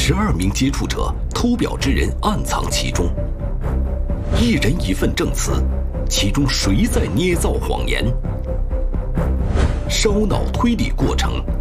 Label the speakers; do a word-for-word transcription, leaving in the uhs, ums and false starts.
Speaker 1: 十二名接触者偷表之人暗藏其中，一人一份证词，其中谁在捏造谎言？烧脑推理过程